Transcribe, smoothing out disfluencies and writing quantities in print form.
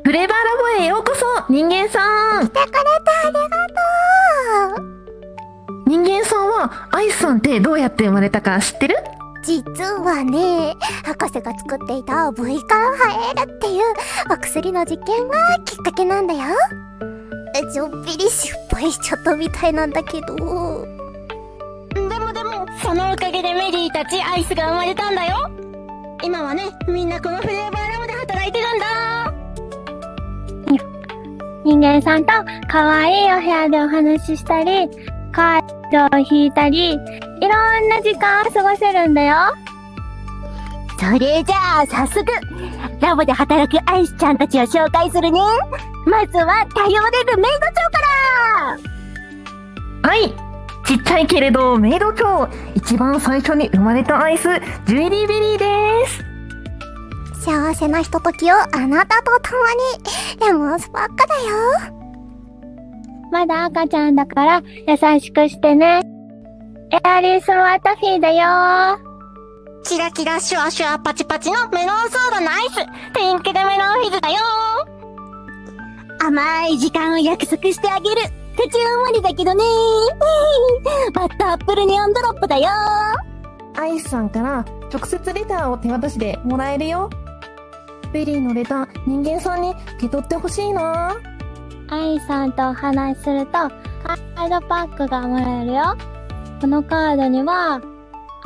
フレーバーラボへようこそ、人間さん。 来てくれてありがとう。 人間さんは、アイスさんってどうやって生まれたか知ってる？ 実はね、博士が作っていた V から生えるっていうお薬の実験がきっかけなんだよ。ちょっぴり失敗しちゃったみたいなんだけど。 でも、そのおかげでメリーたちアイスが生まれたんだよ。今はね、みんなこのフレーバーラボで働いてるんだ。 人間さんと可愛いお部屋でお話ししたり、カードを引いたり、いろんな時間を過ごせるんだよ。 それじゃあ早速ラボで働くアイスちゃんたちを紹介するね。まずは頼れるメイド長から。 はい。ちっちゃいけれどメイド長、一番最初に生まれたアイス、ジュエリーベリーです。 幸せなひとときをあなたと共に。レモンスパークだよ。 まだ赤ちゃんだから優しくしてね。エアリースワータフィーだよ。 キラキラシュワシュワパチパチのメロンソーダのアイス、ピンクでメロンフィズだよ。甘い時間を約束してあげる。途中無理だけどね。バッターアップルネオンドロップだよ。 アイスさんから直接レターを手渡しでもらえるよ。ベリーのレター、人間さんに受け取ってほしいな。 アイさんとお話しするとカードパックがもらえるよ。このカードには